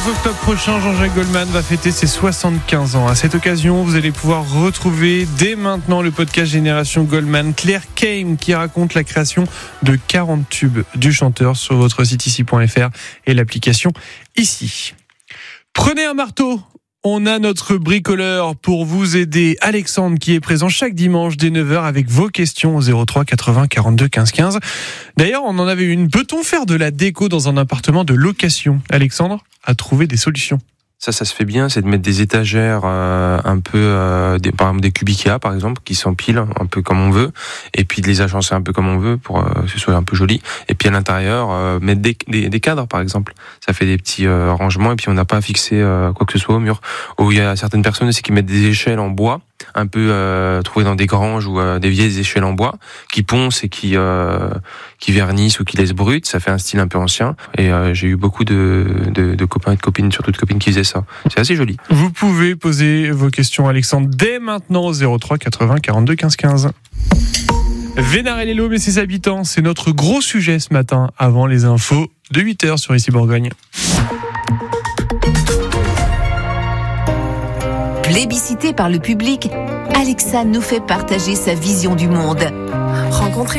octobre prochain, Jean-Jacques Goldman va fêter ses 75 ans. À cette occasion, vous allez pouvoir retrouver dès maintenant le podcast Génération Goldman. Claire Kame qui raconte la création de 40 tubes du chanteur sur votre site ici.fr et l'application ici. Prenez un marteau. On a notre bricoleur pour vous aider, Alexandre, qui est présent chaque dimanche dès 9h avec vos questions au 03 80 42 15 15. D'ailleurs, on en avait une. Peut-on faire de la déco dans un appartement de location ? Alexandre a trouvé des solutions. Ça se fait bien, c'est de mettre des étagères un peu, par exemple des cubes Ikea par exemple, qui s'empilent un peu comme on veut, et puis de les agencer un peu comme on veut pour que ce soit un peu joli. Et puis à l'intérieur, mettre des cadres par exemple. Ça fait des petits rangements, et puis on n'a pas à fixer quoi que ce soit au mur. Ou il y a certaines personnes aussi qui mettent des échelles en bois, un peu trouvées dans des granges ou des vieilles échelles en bois, qui poncent et qui vernissent ou qui laissent brut. Ça fait un style un peu ancien. Et j'ai eu beaucoup de copains et de copines, surtout de copines qui faisaient ça. C'est assez joli. Vous pouvez poser vos questions, Alexandre, dès maintenant au 03 80 42 15 15. Vénarel-les-Laumes et ses habitants, c'est notre gros sujet ce matin, avant les infos de 8h sur Ici Bourgogne. Plébiscité par le public, Alexa nous fait partager sa vision du monde. Rencontrer